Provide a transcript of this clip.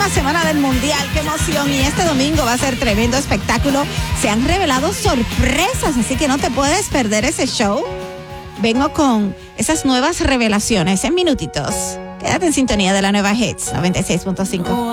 última semana del Mundial, qué emoción. Y este domingo va a ser tremendo espectáculo. Se han revelado sorpresas, así que no te puedes perder ese show. Vengo con esas nuevas revelaciones en minutitos. Quédate en sintonía de la nueva Hits 96.5.